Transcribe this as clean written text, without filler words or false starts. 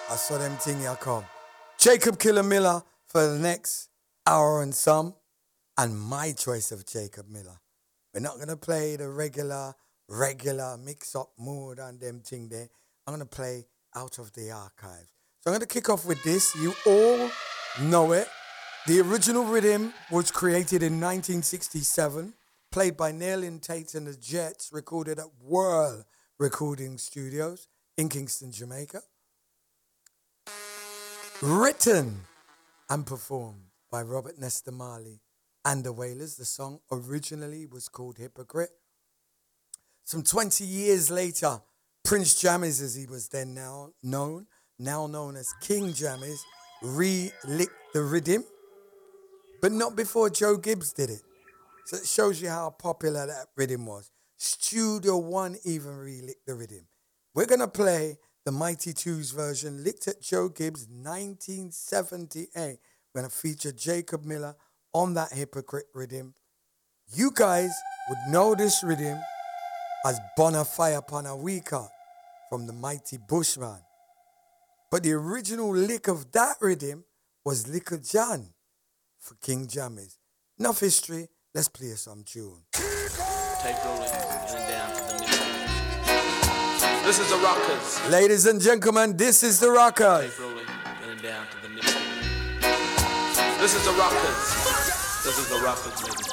I saw them thing here come. Jacob Killer Miller for the next hour and some. And my choice of Jacob Miller. We're not going to play the regular mix-up mood and them thing there. I'm going to play out of the archives. So I'm going to kick off with this. You all know it. The original rhythm was created in 1967, played by Neil Tate and the Jets, recorded at Whirl Recording Studios in Kingston, Jamaica. Written and performed by Robert Nesta Marley and the Wailers. The song originally was called Hypocrite. Some 20 years later, Prince Jammies, as he was then now known as King Jammies, re-licked the rhythm, but not before Joe Gibbs did it. So it shows you how popular that rhythm was. Studio One even re-licked the rhythm. We're going to play the Mighty Twos version, licked at Joe Gibbs 1978. We're going to feature Jacob Miller on that Hypocrite rhythm. You guys would know this rhythm as Bonafire Panawika from the Mighty Bushman. But the original lick of that rhythm was Licker John for King Jammies. Enough history, let's play some tune. Tape rolling and down to the mix. This is the Rockers. Ladies and gentlemen, this is the Rockers. Tape rolling and down to the mix. This is the Rockers. This is the Rockers, ladies.